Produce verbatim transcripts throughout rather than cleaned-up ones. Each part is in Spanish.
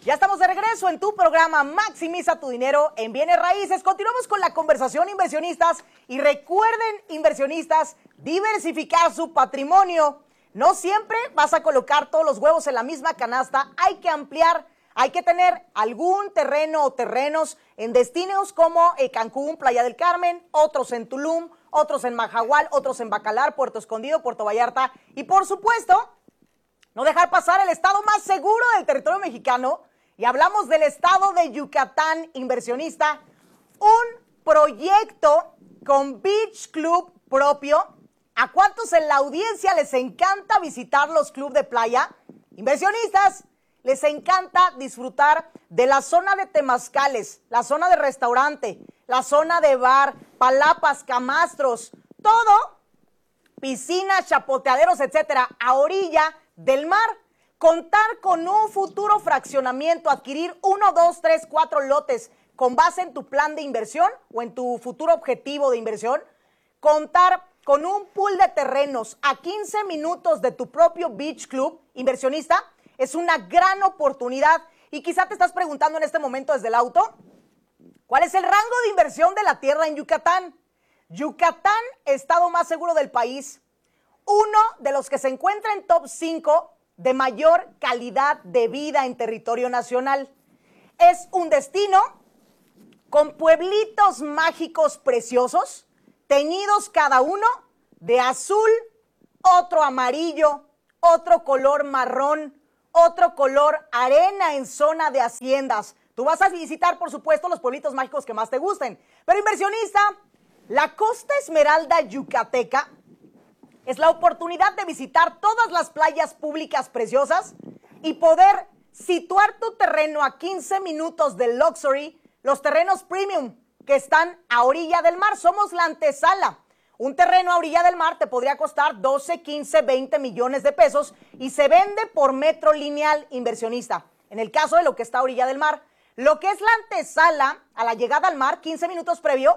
Ya estamos de regreso en tu programa Maximiza tu dinero en bienes raíces. Continuamos con la conversación, inversionistas. Y recuerden, inversionistas, diversificar su patrimonio. No siempre vas a colocar todos los huevos en la misma canasta. Hay que ampliar, hay que tener algún terreno o terrenos en destinos como eh, Cancún, Playa del Carmen, otros en Tulum, otros en Majahual, otros en Bacalar, Puerto Escondido, Puerto Vallarta. Y por supuesto, no dejar pasar el estado más seguro del territorio mexicano. Y hablamos del estado de Yucatán, inversionista, un proyecto con Beach Club propio. ¿A cuántos en la audiencia les encanta visitar los clubes de playa? Inversionistas, les encanta disfrutar de la zona de temazcales, la zona de restaurante, la zona de bar, palapas, camastros, todo, piscinas, chapoteaderos, etcétera, a orilla del mar. Contar con un futuro fraccionamiento, adquirir uno, dos, tres, cuatro lotes con base en tu plan de inversión o en tu futuro objetivo de inversión. Contar con un pool de terrenos a quince minutos de tu propio Beach Club, inversionista, es una gran oportunidad. Y quizá te estás preguntando en este momento desde el auto, ¿cuál es el rango de inversión de la tierra en Yucatán? Yucatán, estado más seguro del país, uno de los que se encuentra en top cinco de mayor calidad de vida en territorio nacional. Es un destino con pueblitos mágicos preciosos, teñidos cada uno de azul, otro amarillo, otro color marrón, otro color arena en zona de haciendas. Tú vas a visitar, por supuesto, los pueblitos mágicos que más te gusten. Pero inversionista, la Costa Esmeralda yucateca es la oportunidad de visitar todas las playas públicas preciosas y poder situar tu terreno a quince minutos del luxury, los terrenos premium que están a orilla del mar. Somos la antesala. Un terreno a orilla del mar te podría costar doce, quince, veinte millones de pesos y se vende por metro lineal, inversionista. En el caso de lo que está a orilla del mar, lo que es la antesala a la llegada al mar, quince minutos previo,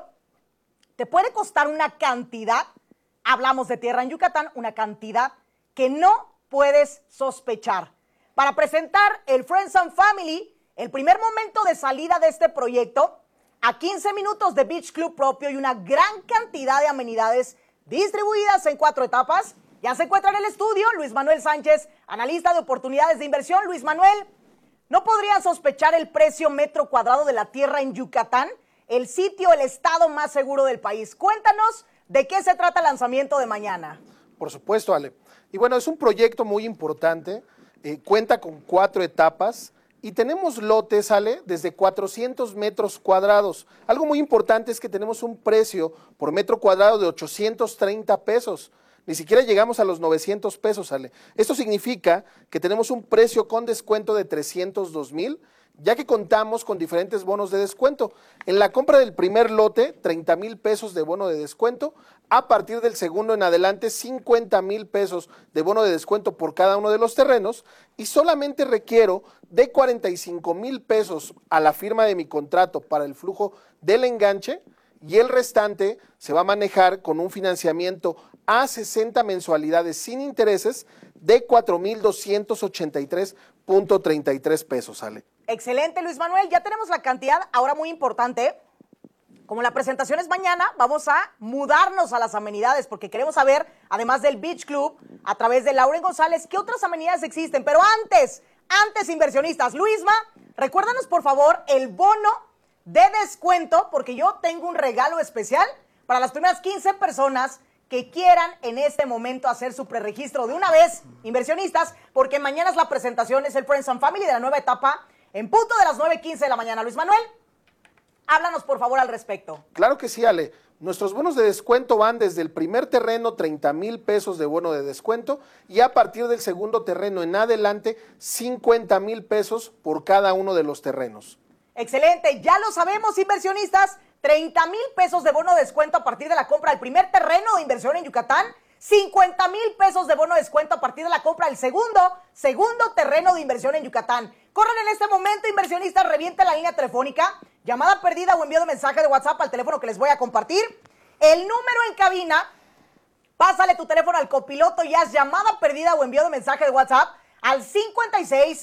te puede costar una cantidad. Hablamos de tierra en Yucatán, una cantidad que no puedes sospechar. Para presentar el Friends and Family, el primer momento de salida de este proyecto, a quince minutos de Beach Club propio y una gran cantidad de amenidades distribuidas en cuatro etapas, ya se encuentra en el estudio Luis Manuel Sánchez, analista de oportunidades de inversión. Luis Manuel, ¿no podrían sospechar el precio metro cuadrado de la tierra en Yucatán? El sitio, el estado más seguro del país. Cuéntanos, ¿de qué se trata el lanzamiento de mañana? Por supuesto, Ale. Y bueno, es un proyecto muy importante, eh, cuenta con cuatro etapas y tenemos lotes, Ale, desde cuatrocientos metros cuadrados. Algo muy importante es que tenemos un precio por metro cuadrado de ochocientos treinta pesos. Ni siquiera llegamos a los novecientos pesos, Ale. Esto significa que tenemos un precio con descuento de trescientos dos mil, ya que contamos con diferentes bonos de descuento. En la compra del primer lote, treinta mil pesos de bono de descuento. A partir del segundo en adelante, cincuenta mil pesos de bono de descuento por cada uno de los terrenos. Y solamente requiero de cuarenta y cinco mil pesos a la firma de mi contrato para el flujo del enganche. Y el restante se va a manejar con un financiamiento a sesenta mensualidades sin intereses de cuatro mil doscientos ochenta y tres punto treinta y tres pesos, Ale. Excelente, Luis Manuel. Ya tenemos la cantidad, ahora muy importante. Como la presentación es mañana, vamos a mudarnos a las amenidades porque queremos saber, además del Beach Club, a través de Lauren González, qué otras amenidades existen. Pero antes, antes, inversionistas, Luisma, recuérdanos por favor el bono de descuento, porque yo tengo un regalo especial para las primeras quince personas que quieran en este momento hacer su preregistro de una vez, inversionistas, porque mañana es la presentación, es el Friends and Family de la nueva etapa, en punto de las nueve quince de la mañana. Luis Manuel, háblanos por favor al respecto. Claro que sí, Ale. Nuestros bonos de descuento van desde el primer terreno, treinta mil pesos de bono de descuento, y a partir del segundo terreno en adelante, cincuenta mil pesos por cada uno de los terrenos. Excelente, ya lo sabemos, inversionistas, treinta mil pesos de bono de descuento a partir de la compra del primer terreno de inversión en Yucatán, cincuenta mil pesos de bono de descuento a partir de la compra del segundo, segundo terreno de inversión en Yucatán. Corran en este momento, inversionistas, revienten la línea telefónica, llamada perdida o envío de mensaje de WhatsApp al teléfono que les voy a compartir. El número en cabina, pásale tu teléfono al copiloto y haz llamada perdida o envío de mensaje de WhatsApp al cincuenta y seis,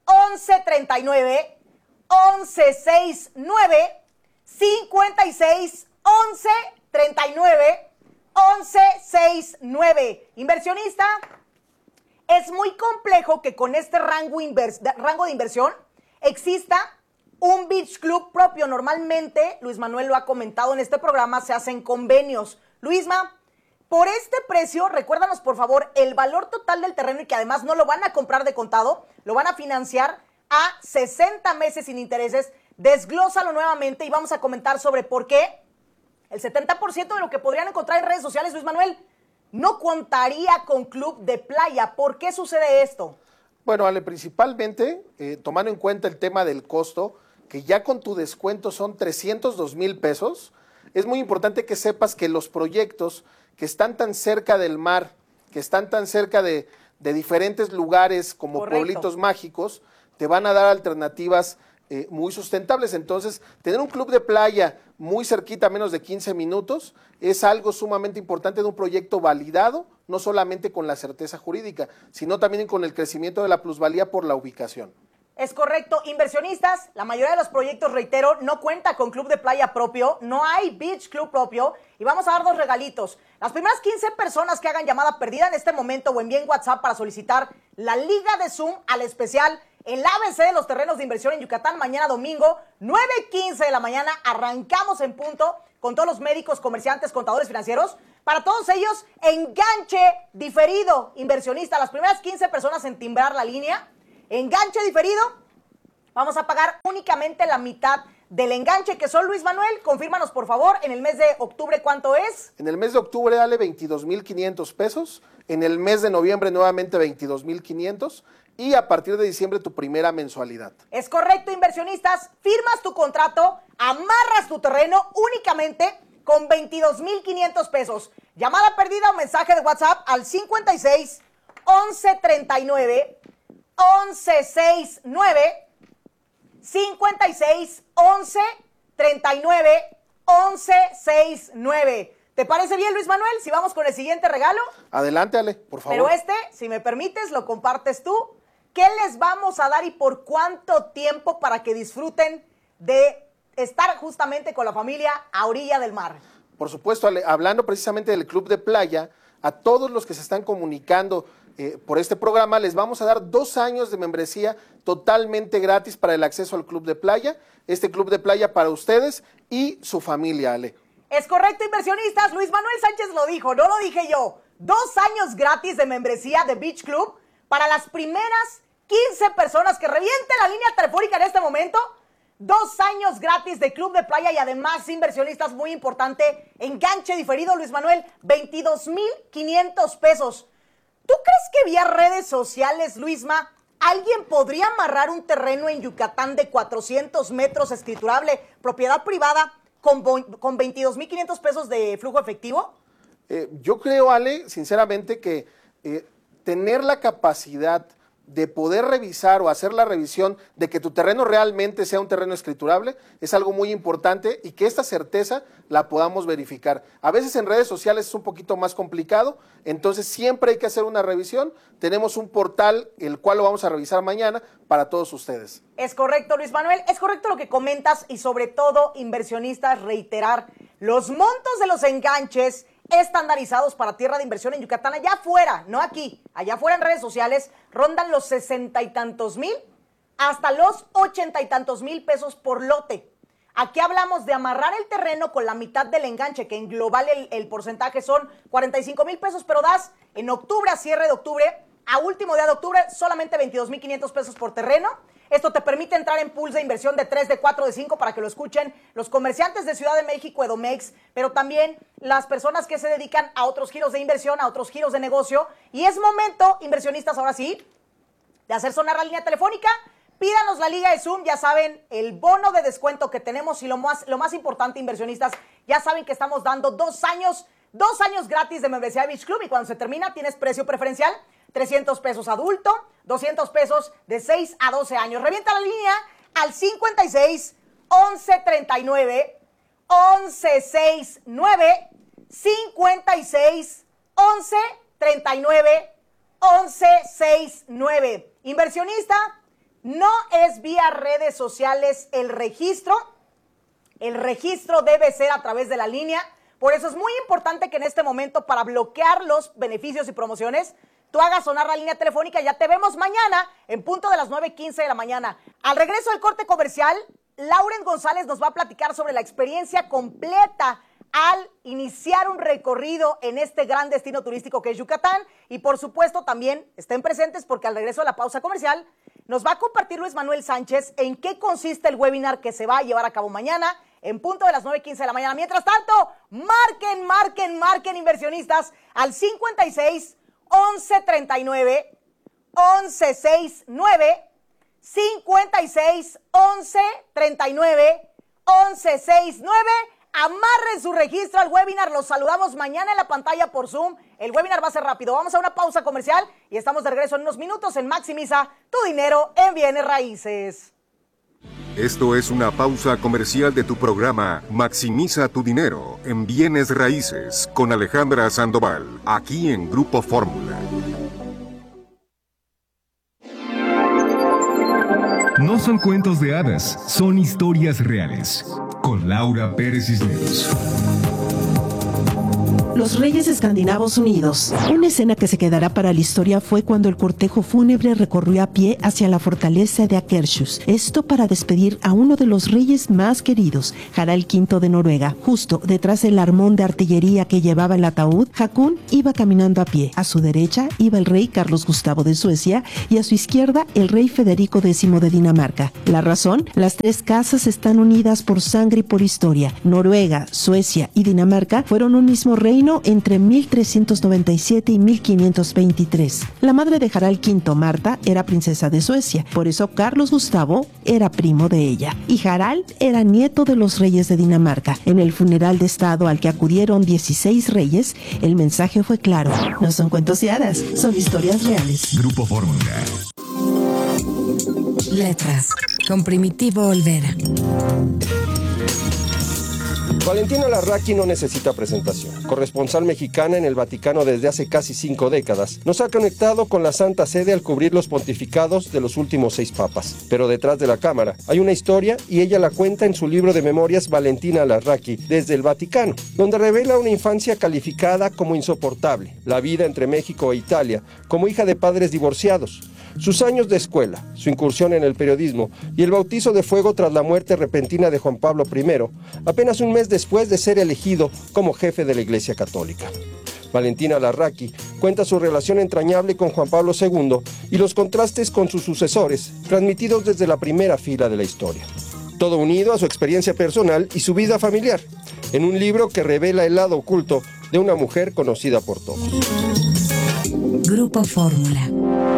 once treinta y nueve, once sesenta y nueve, cincuenta y seis, once treinta y nueve, once sesenta y nueve. Inversionista, es muy complejo que con este rango, invers rango de inversión exista un beach club propio. Normalmente, Luis Manuel lo ha comentado en este programa, se hacen convenios. Luisma, por este precio, recuérdanos por favor el valor total del terreno y que además no lo van a comprar de contado, lo van a financiar a sesenta meses sin intereses. Desglósalo nuevamente y vamos a comentar sobre por qué el setenta por ciento de lo que podrían encontrar en redes sociales, Luis Manuel, no contaría con club de playa. ¿Por qué sucede esto? Bueno, Ale, principalmente eh, tomando en cuenta el tema del costo, que ya con tu descuento son trescientos dos mil pesos, es muy importante que sepas que los proyectos que están tan cerca del mar, que están tan cerca de, de diferentes lugares como Correcto. pueblitos mágicos, te van a dar alternativas eh, muy sustentables. Entonces, tener un club de playa muy cerquita, a menos de quince minutos, es algo sumamente importante de un proyecto validado, no solamente con la certeza jurídica, sino también con el crecimiento de la plusvalía por la ubicación. Es correcto. Inversionistas, la mayoría de los proyectos, reitero, no cuenta con club de playa propio, no hay beach club propio y vamos a dar dos regalitos. Las primeras quince personas que hagan llamada perdida en este momento o envíen WhatsApp para solicitar la liga de Zoom al especial el A B C de los terrenos de inversión en Yucatán, mañana domingo, nueve quince de la mañana, arrancamos en punto con todos los médicos, comerciantes, contadores financieros. Para todos ellos, enganche diferido, inversionista. Las primeras quince personas en timbrar la línea, enganche diferido, vamos a pagar únicamente la mitad del enganche, que son, Luis Manuel, confírmanos por favor, en el mes de octubre, ¿cuánto es? En el mes de octubre, dale veintidós mil quinientos pesos, en el mes de noviembre nuevamente veintidós mil quinientos y a partir de diciembre tu primera mensualidad. Es correcto, inversionistas, firmas tu contrato, amarras tu terreno únicamente con veintidós mil quinientos pesos. Llamada perdida o mensaje de WhatsApp al cincuenta y seis, once treinta y nueve, once sesenta y nueve, cincuenta y seis, once treinta y nueve, once sesenta y nueve. ¿Te parece bien, Luis Manuel, si vamos con el siguiente regalo? Adelante, Ale, por favor. Pero este, si me permites, lo compartes tú. ¿Qué les vamos a dar y por cuánto tiempo para que disfruten de estar justamente con la familia a orilla del mar? Por supuesto, Ale, hablando precisamente del club de playa, a todos los que se están comunicando eh, por este programa, les vamos a dar dos años de membresía totalmente gratis para el acceso al club de playa. Este club de playa para ustedes y su familia, Ale. Es correcto, inversionistas. Luis Manuel Sánchez lo dijo, no lo dije yo. Dos años gratis de membresía de Beach Club para las primeras quince personas que revienten la línea telefónica en este momento. Dos años gratis de club de playa y además, inversionistas, muy importante, enganche diferido, Luis Manuel, veintidós mil quinientos pesos. ¿Tú crees que vía redes sociales, Luisma, alguien podría amarrar un terreno en Yucatán de cuatrocientos metros escriturable, propiedad privada, con, con veintidós mil quinientos pesos de flujo efectivo? Eh, yo creo, Ale, sinceramente, que eh, tener la capacidad de poder revisar o hacer la revisión de que tu terreno realmente sea un terreno escriturable es algo muy importante y que esta certeza la podamos verificar. A veces en redes sociales es un poquito más complicado, entonces siempre hay que hacer una revisión. Tenemos un portal, el cual lo vamos a revisar mañana para todos ustedes. Es correcto, Luis Manuel, es correcto lo que comentas y sobre todo, inversionistas, reiterar los montos de los enganches estandarizados para tierra de inversión en Yucatán, allá afuera, no aquí, allá afuera en redes sociales, rondan los sesenta y tantos mil hasta los ochenta y tantos mil pesos por lote. Aquí hablamos de amarrar el terreno con la mitad del enganche, que en global el, el porcentaje son cuarenta y cinco mil pesos, pero das en octubre, a cierre de octubre, a último día de octubre, solamente veintidós mil quinientos pesos por terreno. Esto te permite entrar en pools de inversión de tres, de cuatro, de cinco, para que lo escuchen los comerciantes de Ciudad de México, Edomex, pero también las personas que se dedican a otros giros de inversión, a otros giros de negocio. Y es momento, inversionistas, ahora sí, de hacer sonar la línea telefónica. Pídanos la liga de Zoom, ya saben, el bono de descuento que tenemos y lo más, lo más importante, inversionistas, ya saben que estamos dando dos años, dos años gratis de membresía de Beach Club y cuando se termina tienes precio preferencial. trescientos pesos adulto, doscientos pesos de seis a doce años. Revienta la línea al cincuenta y seis, once treinta y nueve, once sesenta y nueve, cincuenta y seis, once treinta y nueve, once sesenta y nueve. Inversionista, No es vía redes sociales el registro. El registro debe ser a través de la línea. Por eso es muy importante que en este momento, para bloquear los beneficios y promociones, tú hagas sonar la línea telefónica. Ya te vemos mañana en punto de las nueve quince de la mañana. Al regreso del corte comercial, Lauren González nos va a platicar sobre la experiencia completa al iniciar un recorrido en este gran destino turístico que es Yucatán. Y por supuesto también estén presentes porque al regreso de la pausa comercial nos va a compartir Luis Manuel Sánchez en qué consiste el webinar que se va a llevar a cabo mañana en punto de las nueve quince de la mañana. Mientras tanto, marquen, marquen, marquen inversionistas al cincuenta y seis, once treinta y nueve, once sesenta y nueve, cincuenta y seis, once treinta y nueve, once sesenta y nueve. Amarren su registro al webinar. Los saludamos mañana en la pantalla por Zoom. El webinar va a ser rápido. Vamos a una pausa comercial y estamos de regreso en unos minutos en Maximiza tu dinero en bienes raíces. Esto es una pausa comercial de tu programa Maximiza tu dinero en bienes raíces con Alejandra Sandoval, aquí en Grupo Fórmula. No son cuentos de hadas, son historias reales. Con Laura Pérez Cisneros. Los Reyes Escandinavos Unidos. Una escena que se quedará para la historia fue cuando el cortejo fúnebre recorrió a pie hacia la fortaleza de Akershus. Esto para despedir a uno de los reyes más queridos, Harald quinto de Noruega. Justo detrás del armón de artillería que llevaba el ataúd, Haakon iba caminando a pie. A su derecha iba el rey Carlos Gustavo de Suecia y a su izquierda el rey Federico décimo de Dinamarca. La razón, las tres casas están unidas por sangre y por historia. Noruega, Suecia y Dinamarca fueron un mismo reino entre mil trescientos noventa y siete y mil quinientos veintitrés. La madre de Harald quinto, Marta, era princesa de Suecia, por eso Carlos Gustavo era primo de ella, y Harald era nieto de los reyes de Dinamarca. En el funeral de estado al que acudieron dieciséis reyes, el mensaje fue claro: no son cuentos de hadas, son historias reales. Grupo Fórmula. Letras, con Primitivo Olvera. Valentina Larraqui no necesita presentación. Corresponsal mexicana en el Vaticano desde hace casi cinco décadas, nos ha conectado con la Santa Sede al cubrir los pontificados de los últimos seis papas. Pero detrás de la cámara hay una historia y ella la cuenta en su libro de memorias Valentina Larraqui desde el Vaticano, donde revela una infancia calificada como insoportable, la vida entre México e Italia, como hija de padres divorciados, sus años de escuela, su incursión en el periodismo y el bautizo de fuego tras la muerte repentina de Juan Pablo primero, apenas un mes después de ser elegido como jefe de la Iglesia Católica. Valentina Larraqui cuenta su relación entrañable con Juan Pablo segundo y los contrastes con sus sucesores, transmitidos desde la primera fila de la historia. Todo unido a su experiencia personal y su vida familiar, en un libro que revela el lado oculto de una mujer conocida por todos. Grupo Fórmula.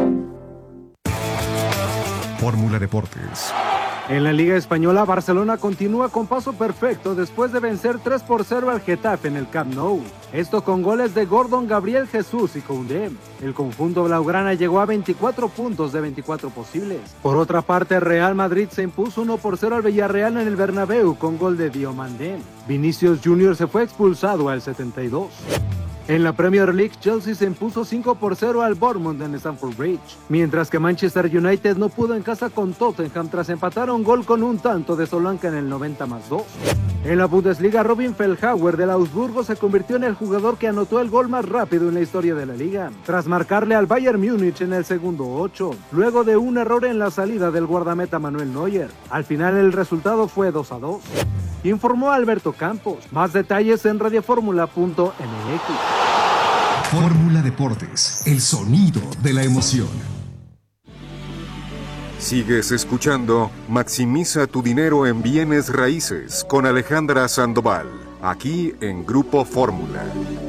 Fórmula Deportes. En la Liga Española, Barcelona continúa con paso perfecto después de vencer tres por cero al Getafe en el Camp Nou. Esto con goles de Gordon, Gabriel Jesús y Koundé. El conjunto blaugrana llegó a veinticuatro puntos de veinticuatro posibles. Por otra parte, Real Madrid se impuso uno por cero al Villarreal en el Bernabéu con gol de Diomandé. Vinicius Junior se fue expulsado al setenta y dos. En la Premier League, Chelsea se impuso cinco por cero al Bournemouth en Stamford Bridge, mientras que Manchester United no pudo en casa con Tottenham tras empatar un gol con un tanto de Solanke en el noventa más dos. En la Bundesliga, Robin Feldhauer del Augsburgo se convirtió en el jugador que anotó el gol más rápido en la historia de la liga, tras marcarle al Bayern Múnich en el segundo ocho, luego de un error en la salida del guardameta Manuel Neuer. Al final el resultado fue dos a dos. Informó Alberto Campos. Más detalles en radioformula punto m x. Fórmula Deportes, el sonido de la emoción. Sigues escuchando Maximiza tu dinero en bienes raíces con Alejandra Sandoval, aquí en Grupo Fórmula.